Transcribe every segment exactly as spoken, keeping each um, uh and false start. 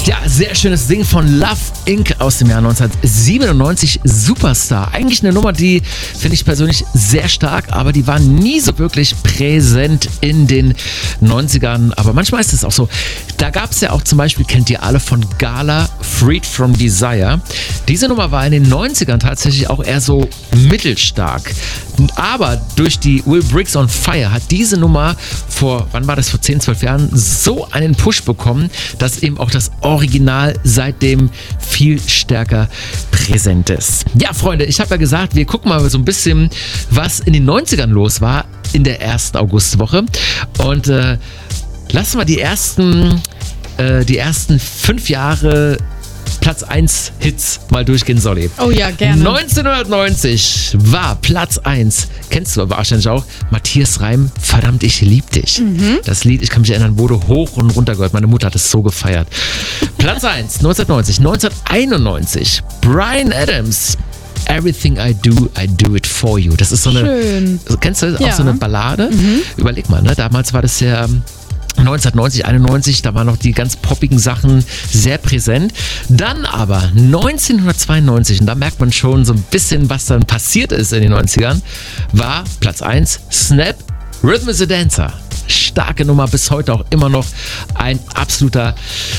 Ja, sehr schönes Ding von Love Incorporated aus dem Jahr neunzehnhundertsiebenundneunzig. Superstar. Eigentlich eine Nummer, die finde ich persönlich sehr stark, aber die war nie so wirklich präsent in den neunzigern. Aber manchmal ist es auch so. Da gab es ja auch zum Beispiel, kennt ihr alle von Gala, Freed from Desire. Diese Nummer war in den neunzigern tatsächlich auch eher so mittelstark. Aber durch die Will Briggs on Fire hat diese Nummer vor, wann war das, vor zehn, zwölf Jahren so einen Push bekommen, dass eben auch das Original seitdem viel stärker präsent ist. Ja, Freunde, ich habe ja gesagt, wir gucken mal so ein bisschen, was in den neunzigern los war in der ersten Augustwoche. Und äh, lassen wir die ersten, äh, die ersten fünf Jahre Platz eins Hits mal durchgehen, Solly. Oh ja, gerne. neunzehnhundertneunzig war Platz eins. Kennst du wahrscheinlich auch. Matthias Reim, Verdammt, ich lieb dich. Mhm. Das Lied, ich kann mich erinnern, wurde hoch und runter gehört. Meine Mutter hat es so gefeiert. Platz eins, neunzehnhundertneunzig. neunzehnhunderteinundneunzig, Bryan Adams. Everything I do, I do it for you. Das ist so eine, Schön. Kennst du Ja. auch so eine Ballade? Mhm. Überleg mal, ne? Damals war das ja neunzehnhundertneunzig, einundneunzig, da waren noch die ganz poppigen Sachen sehr präsent. Dann aber neunzehnhundertzweiundneunzig, und da merkt man schon so ein bisschen, was dann passiert ist in den neunzigern, war Platz eins Snap, Rhythm is a Dancer. Starke Nummer, bis heute auch immer noch ein absoluter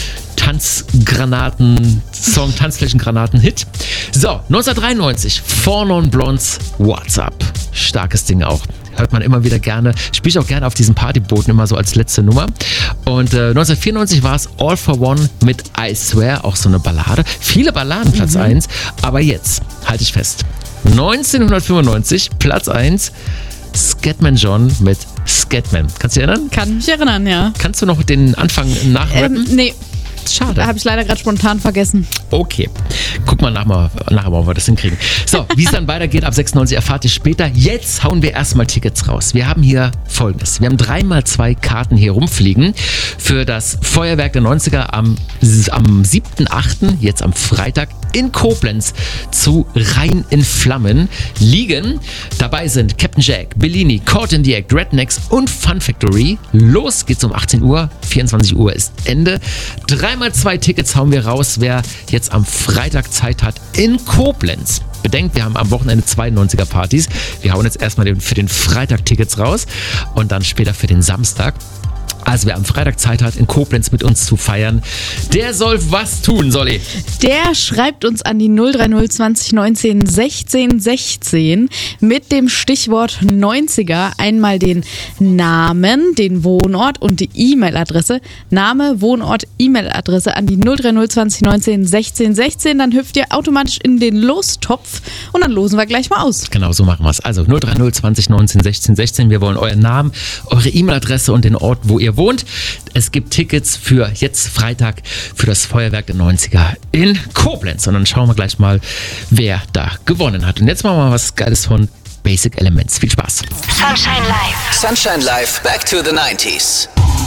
Tanzgranaten-Song, Tanzflächengranaten-Hit. So, neunzehnhundertdreiundneunzig, Four Non Blondes, What's Up. Starkes Ding auch. Hört man immer wieder gerne. Spiele ich auch gerne auf diesen Partybooten immer so als letzte Nummer. Und äh, neunzehnhundertvierundneunzig war es All for One mit I Swear, auch so eine Ballade. Viele Balladen, Platz Mhm. eins. Aber jetzt, halte ich fest, neunzehnhundertfünfundneunzig, Platz eins, Scatman John mit Scatman. Kannst du dich erinnern? Kann mich erinnern, ja. Kannst du noch den Anfang nachrappen? Ähm, nee, Schade. habe ich leider gerade spontan vergessen. Okay. Guck mal nach mal, nachher mal, ob wir das hinkriegen. So, wie es dann weitergeht ab sechsundneunzig erfahrt ihr später. Jetzt hauen wir erstmal Tickets raus. Wir haben hier Folgendes. Wir haben dreimal zwei Karten hier rumfliegen für das Feuerwerk der neunziger am, am siebten achten, jetzt am Freitag in Koblenz zu Rhein in Flammen liegen. Dabei sind Captain Jack, Bellini, Caught in the Act, Rednecks und Fun Factory. Los geht's um achtzehn Uhr, vierundzwanzig Uhr ist Ende. Dreimal zwei Tickets hauen wir raus, wer jetzt am Freitag Zeit hat in Koblenz. Bedenkt, wir haben am Wochenende zwei neunziger Partys. Wir hauen jetzt erstmal für den Freitag Tickets raus und dann später für den Samstag. Also wer am Freitag Zeit hat, in Koblenz mit uns zu feiern, der soll was tun, Solly. Der schreibt uns an die null drei null zwanzig neunzehn sechzehn sechzehn mit dem Stichwort neunziger einmal den Namen, den Wohnort und die E-Mail-Adresse. Name, Wohnort, E-Mail-Adresse an die null drei null zwanzig neunzehn sechzehn sechzehn. Dann hüpft ihr automatisch in den Lostopf und dann losen wir gleich mal aus. Genau, so machen wir es. Also null drei null zwanzig neunzehn sechzehn sechzehn. Wir wollen euren Namen, eure E-Mail-Adresse und den Ort, wo ihr wohnt. Es gibt Tickets für jetzt Freitag für das Feuerwerk der neunziger in Koblenz. Und dann schauen wir gleich mal, wer da gewonnen hat. Und jetzt machen wir mal was Geiles von Basic Elements. Viel Spaß. Sunshine Live. Sunshine Live, back to the nineties.